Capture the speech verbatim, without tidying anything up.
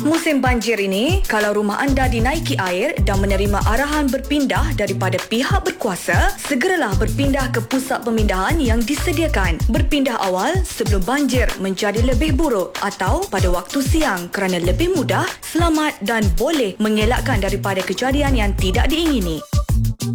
Musim banjir ini, kalau rumah anda dinaiki air dan menerima arahan berpindah daripada pihak berkuasa, segeralah berpindah ke pusat pemindahan yang disediakan. Berpindah awal sebelum banjir menjadi lebih buruk atau pada waktu siang kerana lebih mudah, selamat dan boleh mengelakkan daripada kejadian yang tidak diingini.